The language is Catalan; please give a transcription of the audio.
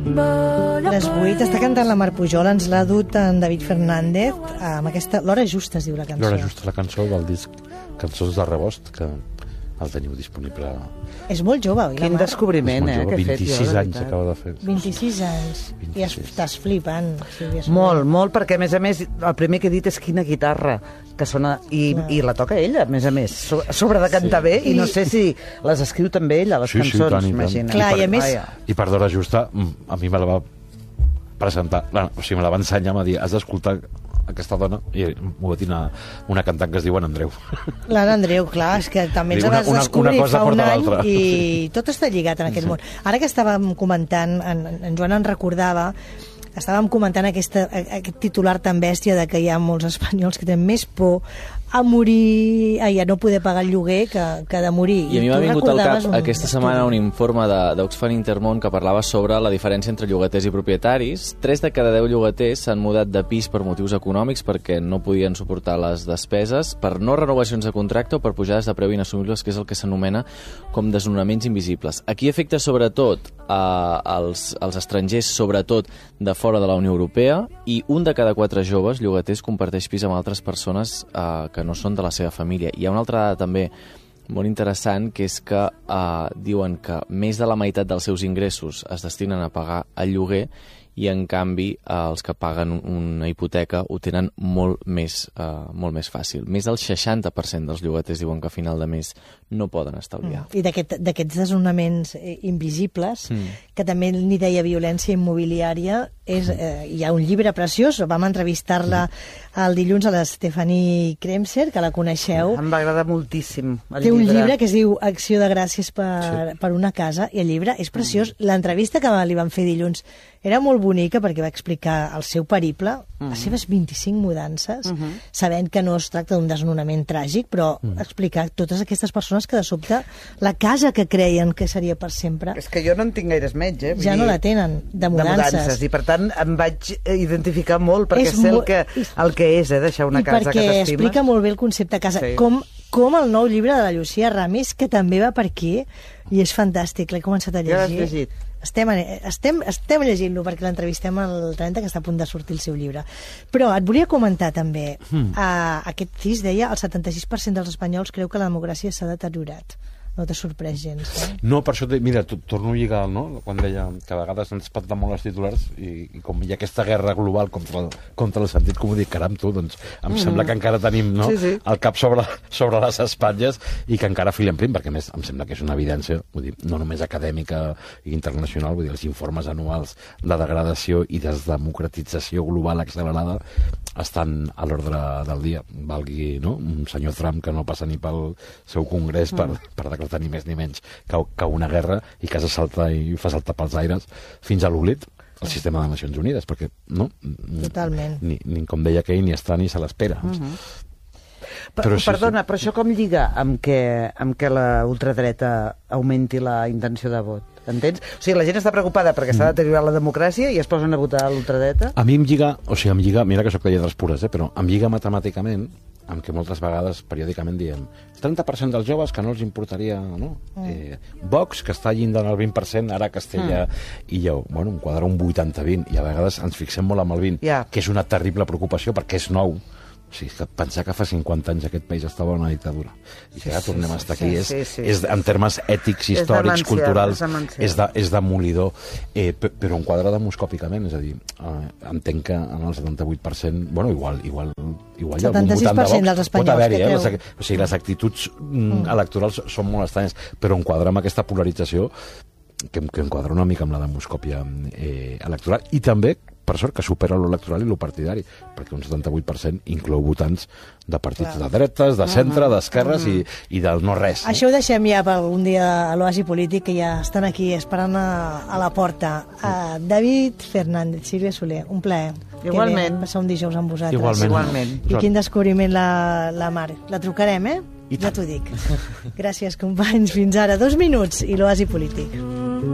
Les 8 està cantant la Mar Pujol, ens l'ha dut en David Fernández amb aquesta L'hora justa es diu la cançó. L'hora justa, la cançó del disc Cançons de Rebost, que el teniu disponible. És molt jove, oi, la Quin Mar? descobriment, que 26 fet, anys acaba de fer. 26 anys. I estàs flipant. Molt, perquè a més, el primer que he dit és quina guitarra que sona, i la toca ella, a més, sobre de cantar bé, i no sé si les escriu també ella, les cançons, imagina. Clar, i a més... I per d'hora justa, a mi me la va presentar, o sigui, me la va ensenyar, em va dir, has d'escoltar aquesta dona, i m'ho va dir una cantant que es diu Anna Andreu. L'Anna Andreu, clar, és que també ens la vas descobrir fa un any i tot està lligat en aquest món. Ara que estàvem comentant, en Joan en recordava, estàvem comentant aquest titular tan bèstia de que hi ha molts espanyols que tenen més por a morir, a no poder pagar el lloguer que de morir. I a mi m'ha vingut al cap aquesta setmana un informe d'Oxfam Intermón que parlava sobre la diferència entre llogaters i propietaris. 3 de cada 10 llogaters s'han mudat de pis per motius econòmics perquè no podien suportar les despeses, per no renovacions de contracte o per pujades de preu inassumibles, que és el que s'anomena com desnonaments invisibles. Aquí afecta sobretot als estrangers, sobretot de fora de la Unió Europea, i un de cada 4 joves llogaters comparteix pis amb altres persones que no són de la seva família. Hi ha una altra dada també molt interessant, que és que diuen que més de la meitat dels seus ingressos es destinen a pagar el lloguer, i en canvi els que paguen una hipoteca ho tenen molt més fàcil. Més del 60% dels llogaters diuen que a final de mes no poden estalviar. I d'aquests desnonaments invisibles, que també n'hi deia violència immobiliària, hi ha un llibre preciós, vam entrevistar-la el dilluns a la Stephanie Kremser, que la coneixeu. Em va agradar moltíssim el llibre. Té un llibre que es diu Acció de gràcies per una casa, i el llibre és preciós. L'entrevista que li van fer dilluns era molt bonica perquè va explicar el seu periple, les seves 25 mudances, sabent que no es tracta d'un desnonament tràgic, però explicar totes aquestes persones que de sobte la casa que creien que seria per sempre... És que jo no en tinc gaires menys, ja no la tenen, de mudances. I per tant em vaig identificar molt, perquè sé el que és, deixar una casa que t'estima. I perquè explica molt bé el concepte casa, com el nou llibre de la Lucía Ramis, que també va per aquí, i és fantàstic, l'he començat a llegir. Ja l'has llegit? Estem llegint-lo perquè l'entrevistem el 30, que està a punt de sortir el seu llibre. Però et volia comentar també, aquest CIS deia el 76% dels espanyols creu que la democràcia s'ha deteriorat. No t'ha sorprès gens, No, per això, mira, torno a lligar, no? Quan deia que a vegades ens espanta molt els titulars i com hi ha aquesta guerra global contra el sentit comú, dic, caram, tu, doncs em sembla que encara tenim el cap sobre les espatlles i que encara filem prim, perquè a més em sembla que és una evidència, vull dir, no només acadèmica i internacional, vull dir, els informes anuals de degradació i desdemocratització global accelerada estan a l'ordre del dia. Valgui, no?, un senyor Trump que no passa ni pel seu congrés per declarar ni més ni menys que una guerra i que s'assalta i fa saltar pels aires fins a l'oblit el sistema de Nacions Unides, perquè no? Totalment. Ni com deia aquell, ni està ni se l'espera. Perdona, però això com lliga amb que la ultradreta augmenti la intenció de vot? Entens? O sigui, la gent està preocupada perquè s'ha deteriorat la democràcia i es posen a votar a l'ultradreta? A mi em lliga, mira que soc de lletres pures, però em lliga matemàticament amb què moltes vegades, periòdicament, diem 30% dels joves que no els importaria, no? Vox, que està llindant el 20%, ara Castella i Lleó. Bueno, em quadra un 80-20, i a vegades ens fixem molt amb el 20, que és una terrible preocupació perquè és nou. O sigui, pensar que fa 50 anys aquest país estava en una dictadura i que ara tornem a estar aquí és en termes ètics, històrics, culturals, és demolidor, però en quadre demoscòpicament, és a dir, entenc que en el 78%, bueno, igual hi ha algun votant de Vox, pot haver-hi, o sigui, les actituds electorals són molt estranyes, però enquadra amb aquesta polarització que enquadra una mica amb la demoscòpia electoral, i també per sort que supera l'electoral i l'partidari, perquè un 78% inclou votants de partits de dretes, de centre, d'esquerres i del no-res. Això ho deixem ja per algun dia a l'oasi polític, que ja estan aquí esperant a la porta. David Fernández, Sílvia Soler, un plaer. Igualment. Passar un dijous amb vosaltres. Igualment. I quin descobriment la Mar. La trucarem, ja t'ho dic. Gràcies, companys. Fins ara. 2 minuts i l'oasi polític.